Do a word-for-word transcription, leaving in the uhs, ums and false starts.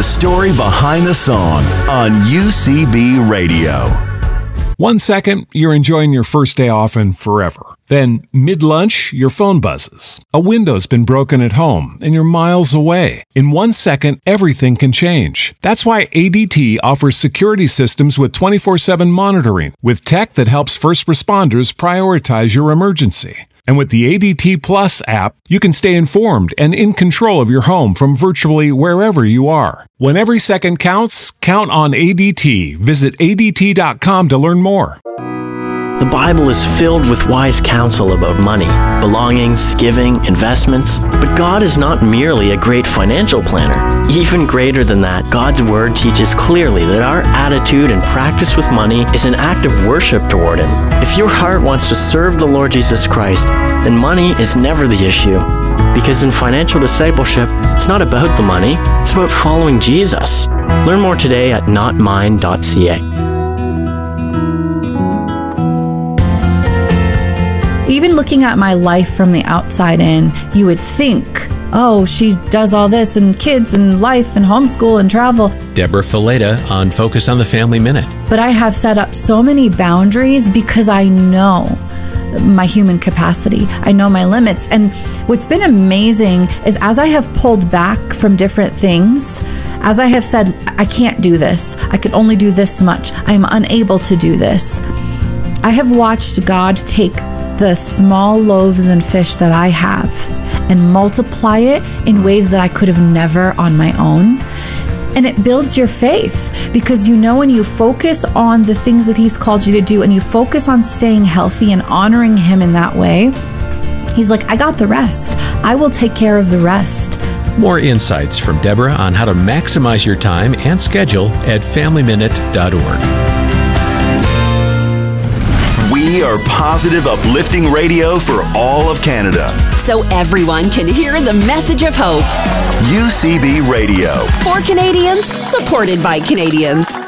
story behind the song on U C B Radio. One second, you're enjoying your first day off and forever. Then, mid-lunch, your phone buzzes. A window's been broken at home, and you're miles away. In one second, everything can change. That's why A D T offers security systems with twenty-four seven monitoring, with tech that helps first responders prioritize your emergency. And with the A D T Plus app, you can stay informed and in control of your home from virtually wherever you are. When every second counts, count on A D T. Visit A D T dot com to learn more. The Bible is filled with wise counsel about money, belongings, giving, investments. But God is not merely a great financial planner. Even greater than that, God's Word teaches clearly that our attitude and practice with money is an act of worship toward Him. If your heart wants to serve the Lord Jesus Christ, then money is never the issue. Because in financial discipleship, it's not about the money, it's about following Jesus. Learn more today at not mine dot c a. Even looking at my life from the outside in, you would think, oh, she does all this and kids and life and homeschool and travel. Deborah Fileta on Focus on the Family Minute. But I have set up so many boundaries because I know my human capacity. I know my limits. And what's been amazing is as I have pulled back from different things, as I have said, I can't do this. I can only do this much. I'm unable to do this. I have watched God take the small loaves and fish that I have and multiply it in ways that I could have never on my own. And it builds your faith because you know when you focus on the things that He's called you to do and you focus on staying healthy and honoring Him in that way, He's like, I got the rest. I will take care of the rest. More insights from Deborah on how to maximize your time and schedule at family minute dot org. We are positive, uplifting radio for all of Canada. So everyone can hear the message of hope. U C B Radio. For Canadians, supported by Canadians.